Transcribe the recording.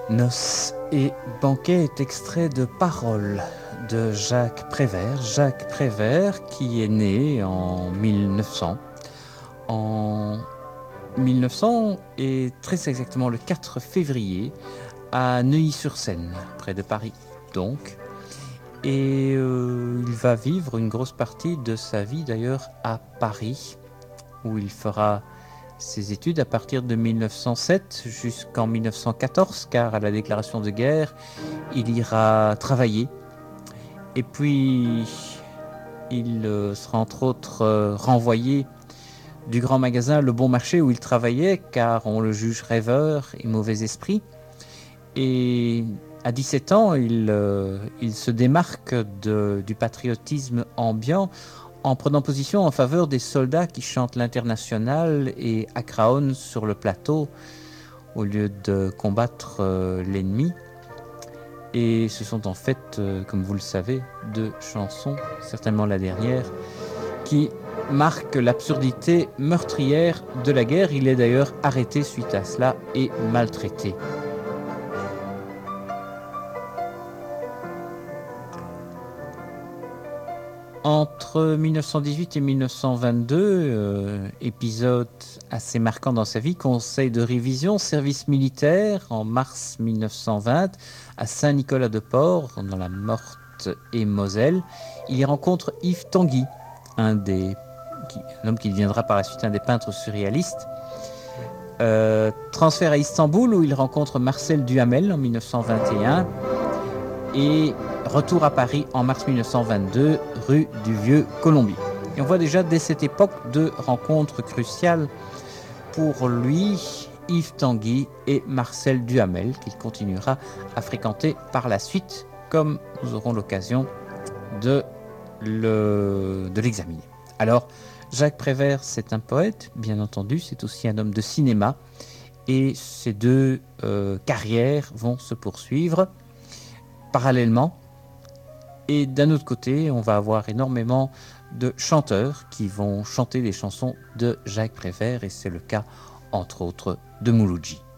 Noces et banquets est extrait de Paroles de Jacques Prévert. Jacques Prévert qui est né en 1900. En 1900 et très exactement le 4 février à Neuilly-sur-Seine, près de Paris donc. Et il va vivre une grosse partie de sa vie d'ailleurs à Paris, où il fera ses études à partir de 1907 jusqu'en 1914, car à la déclaration de guerre, il ira travailler. Et puis, il sera entre autres renvoyé du grand magasin Le Bon Marché où il travaillait, car on le juge rêveur et mauvais esprit. Et à 17 ans, il se démarque du patriotisme ambiant en prenant position en faveur des soldats qui chantent l'Internationale et à Craonne sur le plateau au lieu de combattre l'ennemi. Et ce sont en fait, comme vous le savez, deux chansons, certainement la dernière, qui marquent l'absurdité meurtrière de la guerre. Il est d'ailleurs arrêté suite à cela et maltraité. Entre 1918 et 1922, épisode assez marquant dans sa vie, conseil de révision, service militaire en mars 1920 à Saint-Nicolas-de-Port, dans la Meurthe-et-Moselle. Il y rencontre Yves Tanguy, un homme qui deviendra par la suite un des peintres surréalistes. Transfert à Istanbul où il rencontre Marcel Duhamel en 1921 et retour à Paris en mars 1922, rue du Vieux Colombier. Et on voit déjà dès cette époque deux rencontres cruciales pour lui, Yves Tanguy et Marcel Duhamel, qu'il continuera à fréquenter par la suite, comme nous aurons l'occasion de l'examiner. Alors, Jacques Prévert, c'est un poète, bien entendu, c'est aussi un homme de cinéma, et ces deux carrières vont se poursuivre parallèlement. Et d'un autre côté, on va avoir énormément de chanteurs qui vont chanter des chansons de Jacques Prévert, et c'est le cas, entre autres, de Mouloudji.